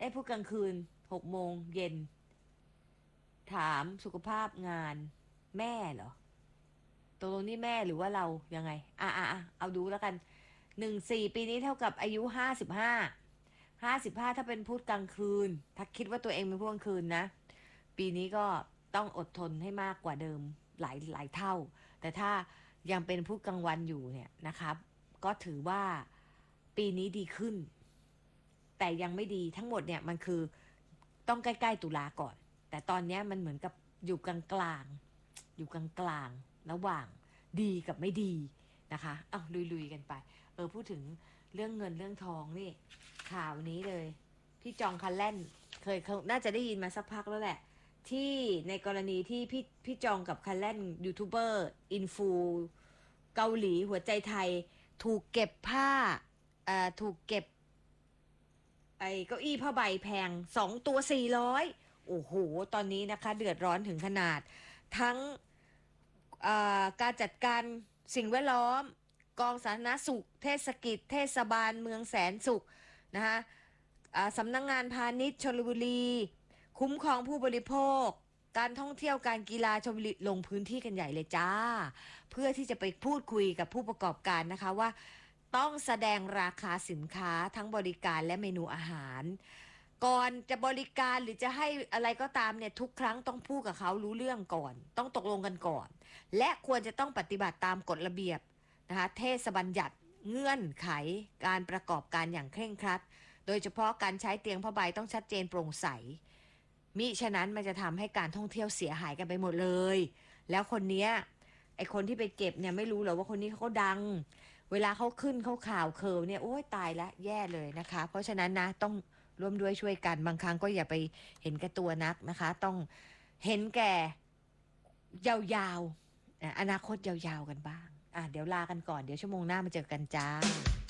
พูดกลางคืน6 โมงเย็นถามสุขภาพงานแม่เหรอตกลงนี่แม่หรือว่าเรายังไงเอาดูแล้วกัน14 ปีนี้เท่ากับอายุ55ถ้าเป็นพูดกลางคืนถ้าคิดว่าตัวเองเป็นพูดกลางคืนนะปีนี้ก็ต้องอดทนให้มากกว่าเดิมหลายเท่าแต่ถ้ายังเป็นพูดกลางวันอยู่เนี่ยนะครับก็ถือว่าปีนี้ดีขึ้นแต่ยังไม่ดีทั้งหมดเนี่ยมันคือต้องใกล้ๆตุลาก่อนแต่ตอนนี้มันเหมือนกับอยู่กลางๆอยู่กลางๆระหว่างดีกับไม่ดีนะคะเอาลุยๆกันไปพูดถึงเรื่องเงินเรื่องทองนี่ข่าวนี้เลยพี่จองคันแล่นเขาน่าจะได้ยินมาสักพักแล้วแหละที่ในกรณีที่พี่จองกับคันแล่นยูทูบเบอร์อินฟูเกาหลีหัวใจไทยถูกเก็บผ้าถูกเก็บเก้าอี้ผ้าใบแพง2 ตัว400โอ้โหตอนนี้นะคะเดือดร้อนถึงขนาดทั้งการจัดการสิ่งแวดล้อมกองสาธารณสุขเทศกิจเทศบาลเมืองแสนสุขนะคะสำนักงานพาณิชย์ชลบุรีคุ้มครองผู้บริโภคการท่องเที่ยวการกีฬาชลบุรีลงพื้นที่กันใหญ่เลยจ้าเพื่อที่จะไปพูดคุยกับผู้ประกอบการนะคะว่าต้องแสดงราคาสินค้าทั้งบริการและเมนูอาหารก่อนจะบริการหรือจะให้อะไรก็ตามเนี่ยทุกครั้งต้องพูดกับเขารู้เรื่องก่อนต้องตกลงกันก่อนและควรจะต้องปฏิบัติตามกฎระเบียบนะคะเทศบัญญัติเงื่อนไขการประกอบการอย่างเคร่งครัดโดยเฉพาะการใช้เตียงผ้าใบต้องชัดเจนโปร่งใสมิฉะนั้นมันจะทำให้การท่องเที่ยวเสียหายกันไปหมดเลยแล้วคนเนี้ยไอคนที่ไปเก็บเนี่ยไม่รู้หรอว่าคนนี้เขาดังเวลาเขาขึ้นเขาข่าวเคิร์เนี่ยโอ้ยตายละแย่เลยนะคะเพราะฉะนั้นนะต้องร่วมด้วยช่วยกันบางครั้งก็อย่าไปเห็นแก่ตัวนักนะคะต้องเห็นแก่ยาวๆอนาคตยาวๆกันบ้างเดี๋ยวลากันก่อนเดี๋ยวชั่วโมงหน้ามาเจอกันจ้า